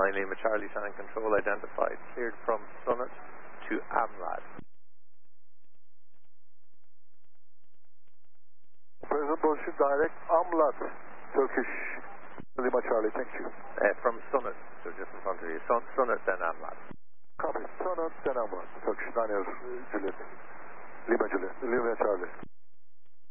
9 Lima Charlie Shannon Control identified. Cleared from Summit to Amrad. Present position direct Amrad, Turkish Lima Charlie, thank you. From Summit, so just in front of you. Summit, then Amrad. Copy, Summit, then Amrad, Turkish 9 Juliet, Lima Juliet, Lima Charlie.